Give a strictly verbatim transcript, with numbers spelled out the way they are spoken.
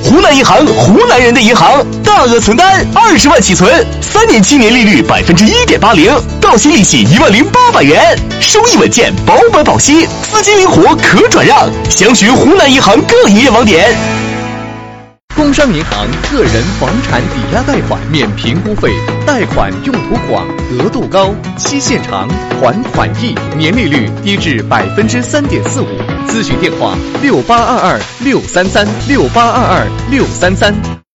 湖南银行，湖南人的银行，大额存单二十万起存，三年期年利率百分之一点八零，到期利息一万零八百元，收益稳健，保本保息，资金灵活可转让。详询湖南银行各营业网点。 工商银行个人房产抵押贷款免评估费，贷款用途广，额度高，期限长，还款易，年利率低至百分之三点四五。咨询电话：六八二二六三三六八二二六三三。